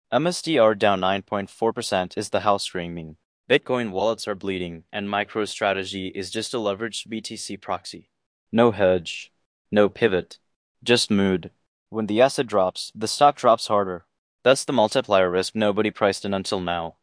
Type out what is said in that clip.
MSTR down 9.4% is the house screaming. Bitcoin wallets are bleeding, and MicroStrategy is just a leveraged BTC proxy. No hedge, no pivot, just mood. When the asset drops, the stock drops harder. That's the multiplier risk nobody priced in until now.